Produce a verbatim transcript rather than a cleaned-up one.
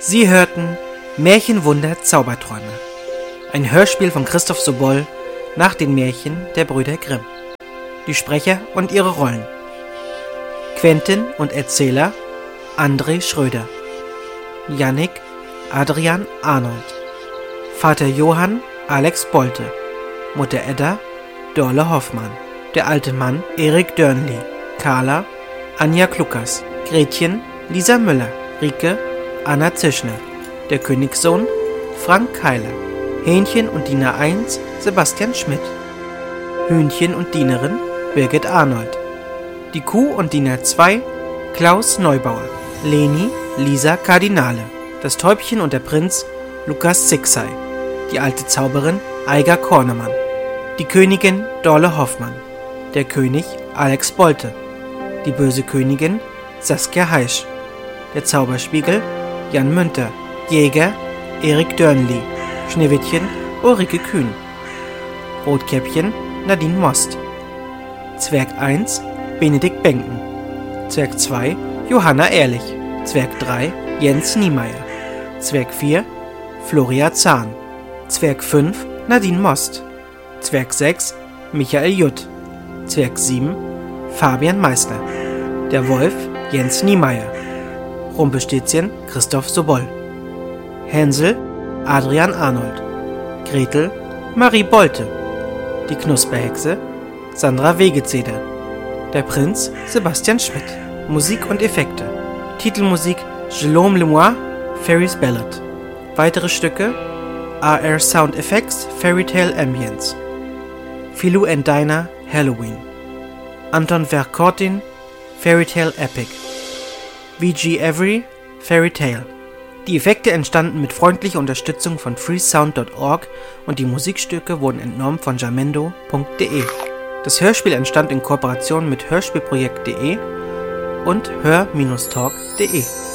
Sie hörten Märchenwunder Zauberträume, ein Hörspiel von Christoph Sobol nach den Märchen der Brüder Grimm. Die Sprecher und ihre Rollen: Quentin und Erzähler André Schröder, Jannik Adrian Arnold, Vater Johann Alex Bolte, Mutter Edda Dorle Hoffmann, der alte Mann Erik Dörnli, Carla Anja Kluckers, Gretchen Lisa Müller, Rike Anna Zischner, der Königssohn Frank Keiler, Hähnchen und Diener eins Sebastian Schmidt, Hühnchen und Dienerin Birgit Arnold, die Kuh und Diener zwei Klaus Neubauer, Leni Lisa Kardinale, das Täubchen und der Prinz Lukas Zixei, die alte Zauberin Eiger Kornemann, die Königin Dorle Hoffmann, der König Alex Bolte, die böse Königin Saskia Heisch, der Zauberspiegel Jan Münter, Jäger Erik Dörnli, Schneewittchen Ulrike Kühn, Rotkäppchen Nadine Most, Zwerg eins Benedikt Benken, Zwerg zwei Johanna Ehrlich, Zwerg drei Jens Niemeyer, Zwerg vier Floria Zahn, Zwerg fünf Nadine Most, Zwerg sechs Michael Jutt, Zwerg sieben Fabian Meissner, der Wolf Jens Niemeyer, Rumpelstilzchen Christoph Sobol, Hänsel Adrian Arnold, Gretel Marie Bolte, die Knusperhexe Sandra Wegezeder, der Prinz Sebastian Schmidt. Musik und Effekte: Titelmusik Jérôme Lemoine, Fairy's Ballad. Weitere Stücke: R R Sound Effects, Fairy Tale Ambience, Philou and Dinah, Halloween, Anton Verkortin, Fairy Tale Epic, V G Avery, Fairy Tale. Die Effekte entstanden mit freundlicher Unterstützung von freesound punkt org und die Musikstücke wurden entnommen von jamendo punkt de. Das Hörspiel entstand in Kooperation mit hörspielprojekt punkt de und hör Bindestrich talk punkt de.